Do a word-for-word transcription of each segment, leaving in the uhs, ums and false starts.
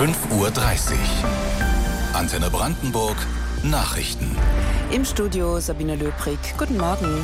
fünf Uhr dreißig. Antenne Brandenburg, Nachrichten. Im Studio Sabine Löbrig. Guten Morgen.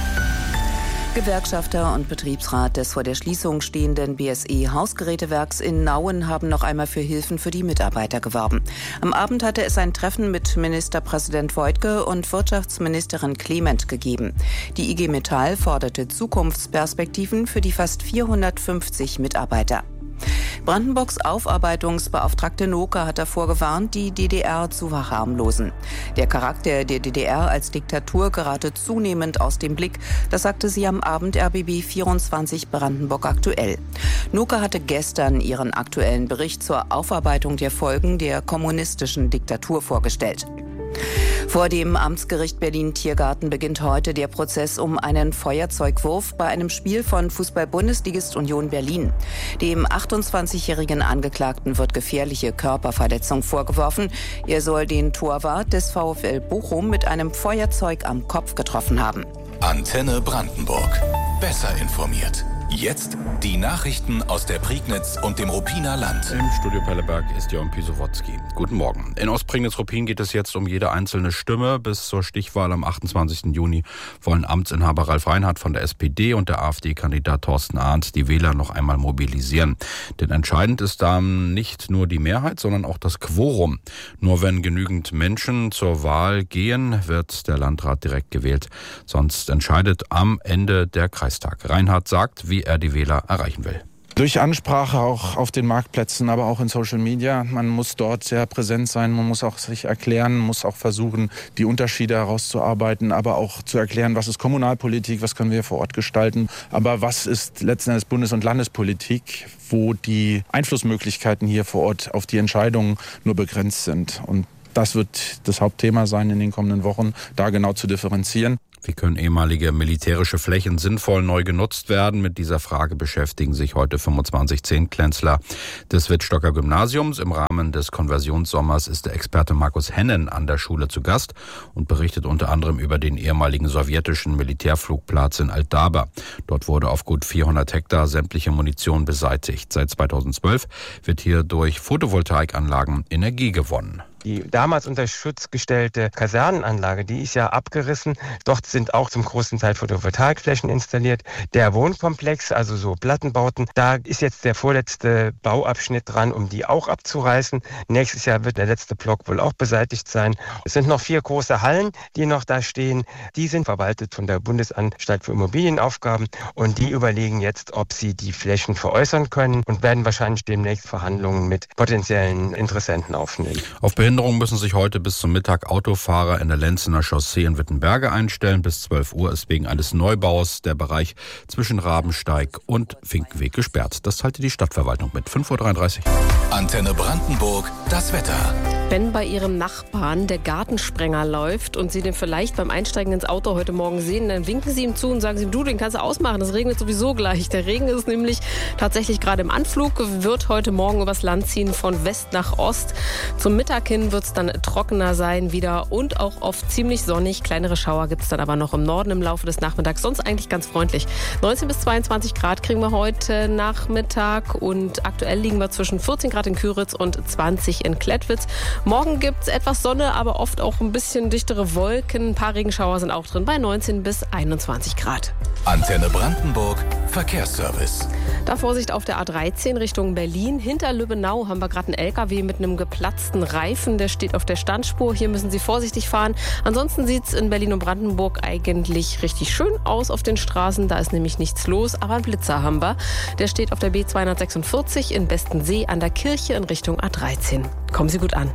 Gewerkschafter und Betriebsrat des vor der Schließung stehenden B S E-Hausgerätewerks in Nauen haben noch einmal für Hilfen für die Mitarbeiter geworben. Am Abend hatte es ein Treffen mit Ministerpräsident Woidke und Wirtschaftsministerin Clement gegeben. Die I G Metall forderte Zukunftsperspektiven für die fast vierhundertfünfzig Mitarbeiter. Brandenburgs Aufarbeitungsbeauftragte Noka hat davor gewarnt, die D D R zu verharmlosen. Der Charakter der D D R als Diktatur gerate zunehmend aus dem Blick. Das sagte sie am Abend R B B vierundzwanzig Brandenburg aktuell. Noka hatte gestern ihren aktuellen Bericht zur Aufarbeitung der Folgen der kommunistischen Diktatur vorgestellt. Vor dem Amtsgericht Berlin-Tiergarten beginnt heute der Prozess um einen Feuerzeugwurf bei einem Spiel von Fußball-Bundesligist Union Berlin. Dem achtundzwanzigjährigen Angeklagten wird gefährliche Körperverletzung vorgeworfen. Er soll den Torwart des VfL Bochum mit einem Feuerzeug am Kopf getroffen haben. Antenne Brandenburg. Besser informiert. Jetzt die Nachrichten aus der Prignitz und dem Ruppiner Land. Im Studio Pelleberg ist Jon Pisowotzki. Guten Morgen. In Ostprignitz-Ruppin geht es jetzt um jede einzelne Stimme. Bis zur Stichwahl am achtundzwanzigsten Juni wollen Amtsinhaber Ralf Reinhardt von der S P D und der AfD-Kandidat Thorsten Arndt die Wähler noch einmal mobilisieren. Denn entscheidend ist dann nicht nur die Mehrheit, sondern auch das Quorum. Nur wenn genügend Menschen zur Wahl gehen, wird der Landrat direkt gewählt. Sonst entscheidet am Ende der Kreistag. Reinhardt sagt, wie er die Wähler erreichen will. Durch Ansprache auch auf den Marktplätzen, aber auch in Social Media. Man muss dort sehr präsent sein, man muss auch sich erklären, muss auch versuchen, die Unterschiede herauszuarbeiten, aber auch zu erklären, was ist Kommunalpolitik, was können wir vor Ort gestalten, aber was ist letzten Endes Bundes- und Landespolitik, wo die Einflussmöglichkeiten hier vor Ort auf die Entscheidungen nur begrenzt sind. Und das wird das Hauptthema sein in den kommenden Wochen, da genau zu differenzieren. Wie können ehemalige militärische Flächen sinnvoll neu genutzt werden? Mit dieser Frage beschäftigen sich heute fünfundzwanzig Zehntklässler des Wittstocker Gymnasiums. Im Rahmen des Konversionssommers ist der Experte Markus Hennen an der Schule zu Gast und berichtet unter anderem über den ehemaligen sowjetischen Militärflugplatz in Altdaba. Dort wurde auf gut vierhundert Hektar sämtliche Munition beseitigt. Seit zweitausendzwölf wird hier durch Photovoltaikanlagen Energie gewonnen. Die damals unter Schutz gestellte Kasernenanlage, die ist ja abgerissen. Dort sind auch zum großen Teil Photovoltaikflächen installiert. Der Wohnkomplex, also so Plattenbauten, da ist jetzt der vorletzte Bauabschnitt dran, um die auch abzureißen. Nächstes Jahr wird der letzte Block wohl auch beseitigt sein. Es sind noch vier große Hallen, die noch da stehen. Die sind verwaltet von der Bundesanstalt für Immobilienaufgaben und die überlegen jetzt, ob sie die Flächen veräußern können und werden wahrscheinlich demnächst Verhandlungen mit potenziellen Interessenten aufnehmen. Auf Behinderungen müssen sich heute bis zum Mittag Autofahrer in der Lenzener Chaussee in Wittenberge einstellen. Bis zwölf Uhr ist wegen eines Neubaus der Bereich zwischen Rabensteig und Finkenweg gesperrt. Das teilte die Stadtverwaltung mit. fünf Uhr dreiunddreißig. Antenne Brandenburg, das Wetter. Wenn bei Ihrem Nachbarn der Gartensprenger läuft und Sie den vielleicht beim Einsteigen ins Auto heute Morgen sehen, dann winken Sie ihm zu und sagen Sie ihm, du, den kannst du ausmachen, es regnet sowieso gleich. Der Regen ist nämlich tatsächlich gerade im Anflug, wird heute Morgen übers Land ziehen von West nach Ost. Zum Mittag hin wird es dann trockener sein wieder und auch oft ziemlich sonnig. Kleinere Schauer gibt es dann aber noch im Norden im Laufe des Nachmittags. Sonst eigentlich ganz freundlich. neunzehn bis zweiundzwanzig Grad kriegen wir heute Nachmittag und aktuell liegen wir zwischen vierzehn Grad in Küritz und zwanzig in Klettwitz. Morgen gibt es etwas Sonne, aber oft auch ein bisschen dichtere Wolken. Ein paar Regenschauer sind auch drin bei neunzehn bis einundzwanzig Grad. Antenne Brandenburg, Verkehrsservice. Da Vorsicht auf der A dreizehn Richtung Berlin. Hinter Lübbenau haben wir gerade einen L K W mit einem geplatzten Reifen. Der steht auf der Standspur. Hier müssen Sie vorsichtig fahren. Ansonsten sieht es in Berlin und Brandenburg eigentlich richtig schön aus auf den Straßen. Da ist nämlich nichts los. Aber einen Blitzer haben wir. Der steht auf der B zweihundertsechsundvierzig in Bestensee an der Kirche in Richtung A dreizehn. Kommen Sie gut an.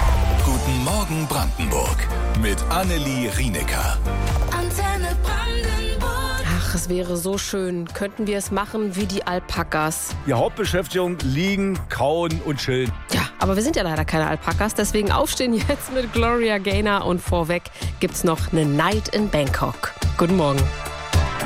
Guten Morgen Brandenburg mit Annelie Rienecker. Antenne Brandenburg. Ach, es wäre so schön. Könnten wir es machen wie die Alpakas? Die Hauptbeschäftigung liegen, kauen und chillen. Ja, aber wir sind ja leider keine Alpakas. Deswegen aufstehen jetzt mit Gloria Gaynor und vorweg gibt's noch eine Night in Bangkok. Guten Morgen.